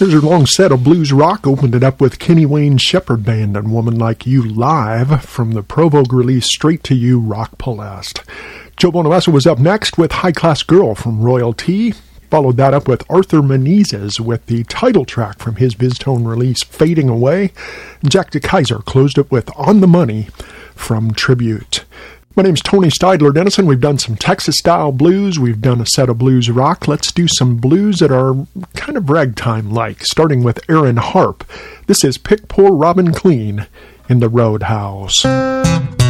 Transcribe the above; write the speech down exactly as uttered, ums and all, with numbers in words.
Here's a long set of blues rock. Opened it up with Kenny Wayne Shepherd Band and Woman Like You live from the Provogue release Straight to You, Rock Palest. Joe Bonamassa was up next with High Class Girl from Royalty. Followed that up with Arthur Menezes with the title track from his VizTone release Fading Away. Jack DeKaiser closed it with On the Money from Tribute. My name's Tony Steidler Dennison. We've done some Texas-style blues. We've done a set of blues rock. Let's do some blues that are kind of ragtime-like, starting with Aaron Harp. This is Pick Poor Robin Clean in the Roadhouse.